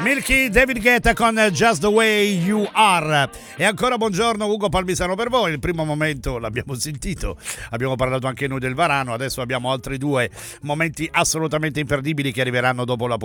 Milky, David Guetta con Just the Way You Are. E ancora buongiorno Ugo Palmisano per voi. Il primo momento l'abbiamo sentito, abbiamo parlato anche noi del Varano, adesso abbiamo altri due momenti assolutamente imperdibili che arriveranno dopo la